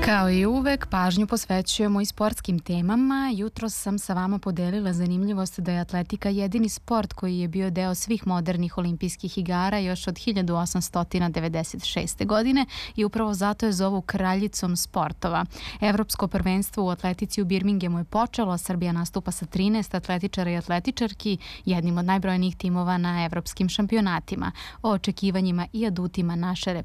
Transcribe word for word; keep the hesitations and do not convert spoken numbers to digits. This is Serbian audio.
Kao i uvek, pažnju posvećujemo i sportskim temama. Jutros sam sa vama podelila zanimljivost da je atletika jedini sport koji je bio deo svih modernih olimpijskih igara još od hiljadu osamsto devedeset šeste. godine i upravo zato je zovu kraljicom sportova. Evropsko prvenstvo u atletici u Birminghamu je počelo, a Srbija nastupa sa trinaest atletičara i atletičarki, jednim od najbrojnijih timova na evropskim šampionatima. O očekivanjima i adutima naše